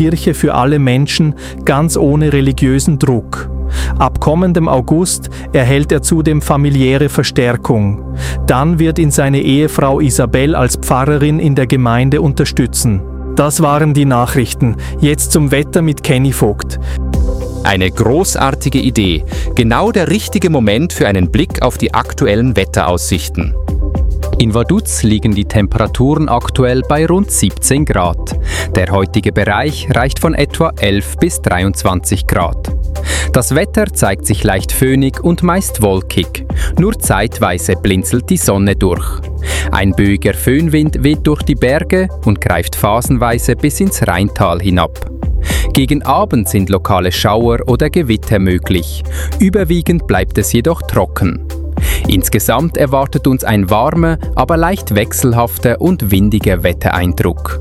Kirche für alle Menschen, ganz ohne religiösen Druck. Ab kommendem August erhält er zudem familiäre Verstärkung. Dann wird ihn seine Ehefrau Isabel als Pfarrerin in der Gemeinde unterstützen. Das waren die Nachrichten. Jetzt zum Wetter mit Kenny Vogt. Eine großartige Idee. Genau der richtige Moment für einen Blick auf die aktuellen Wetteraussichten. In Vaduz liegen die Temperaturen aktuell bei rund 17 Grad. Der heutige Bereich reicht von etwa 11 bis 23 Grad. Das Wetter zeigt sich leicht föhnig und meist wolkig. Nur zeitweise blinzelt die Sonne durch. Ein böiger Föhnwind weht durch die Berge und greift phasenweise bis ins Rheintal hinab. Gegen Abend sind lokale Schauer oder Gewitter möglich. Überwiegend bleibt es jedoch trocken. Insgesamt erwartet uns ein warmer, aber leicht wechselhafter und windiger Wettereindruck.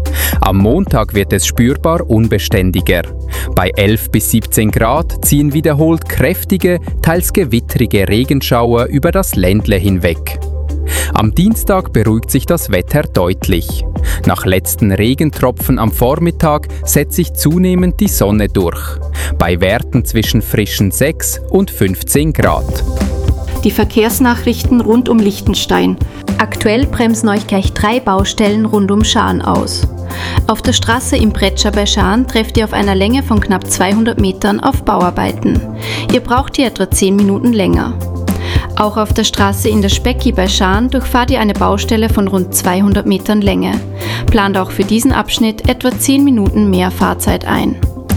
Am Montag wird es spürbar unbeständiger. Bei 11 bis 17 Grad ziehen wiederholt kräftige, teils gewittrige Regenschauer über das Ländle hinweg. Am Dienstag beruhigt sich das Wetter deutlich. Nach letzten Regentropfen am Vormittag setzt sich zunehmend die Sonne durch. Bei Werten zwischen frischen 6 und 15 Grad. Die Verkehrsnachrichten rund um Liechtenstein. Aktuell bremsen euch gleich 3 Baustellen rund um Schaan aus. Auf der Straße im Bretscher bei Schaan trefft ihr auf einer Länge von knapp 200 Metern auf Bauarbeiten. Ihr braucht hier etwa 10 Minuten länger. Auch auf der Straße in der Specki bei Schaan durchfahrt ihr eine Baustelle von rund 200 Metern Länge. Plant auch für diesen Abschnitt etwa 10 Minuten mehr Fahrzeit ein.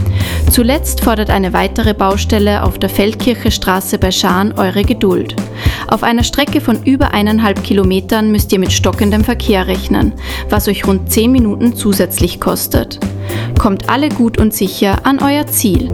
Zuletzt fordert eine weitere Baustelle auf der Feldkircher Straße bei Schaan eure Geduld. Auf einer Strecke von über 1,5 Kilometern müsst ihr mit stockendem Verkehr rechnen, was euch rund 10 Minuten zusätzlich kostet. Kommt alle gut und sicher an euer Ziel.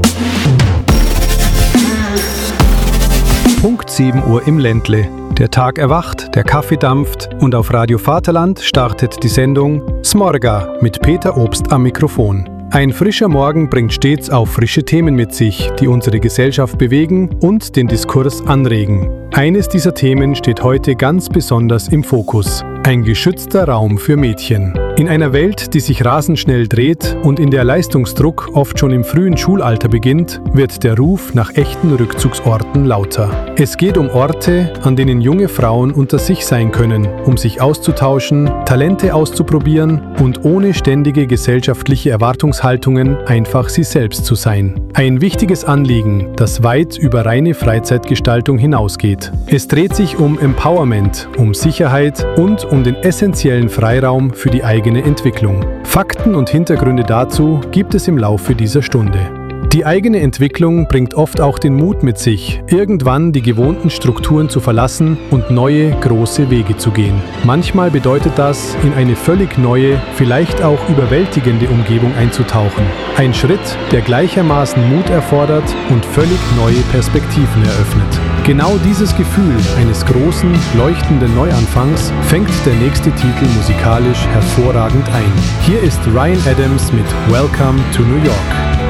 Punkt 7 Uhr im Ländle. Der Tag erwacht, der Kaffee dampft und auf Radio Vaterland startet die Sendung Smorga mit Peter Obst am Mikrofon. Ein frischer Morgen bringt stets auch frische Themen mit sich, die unsere Gesellschaft bewegen und den Diskurs anregen. Eines dieser Themen steht heute ganz besonders im Fokus: ein geschützter Raum für Mädchen. In einer Welt, die sich rasend schnell dreht und in der Leistungsdruck oft schon im frühen Schulalter beginnt, wird der Ruf nach echten Rückzugsorten lauter. Es geht um Orte, an denen junge Frauen unter sich sein können, um sich auszutauschen, Talente auszuprobieren und ohne ständige gesellschaftliche Erwartungshaltungen einfach sie selbst zu sein. Ein wichtiges Anliegen, das weit über reine Freizeitgestaltung hinausgeht. Es dreht sich um Empowerment, um Sicherheit und um den essentiellen Freiraum für die eigene Entwicklung. Fakten und Hintergründe dazu gibt es im Laufe dieser Stunde. Die eigene Entwicklung bringt oft auch den Mut mit sich, irgendwann die gewohnten Strukturen zu verlassen und neue, große Wege zu gehen. Manchmal bedeutet das, in eine völlig neue, vielleicht auch überwältigende Umgebung einzutauchen. Ein Schritt, der gleichermaßen Mut erfordert und völlig neue Perspektiven eröffnet. Genau dieses Gefühl eines großen, leuchtenden Neuanfangs fängt der nächste Titel musikalisch hervorragend ein. Hier ist Ryan Adams mit Welcome to New York.